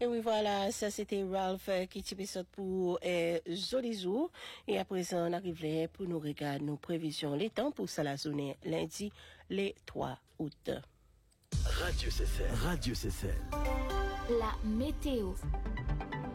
Et oui, voilà, ça c'était Ralph qui t'y saute pour Zolizou. Et à présent, on arrive pour nous regarder nos prévisions. Les temps pour ça la journée lundi, les 3 août. Radio CCL. Radio CCL. La météo.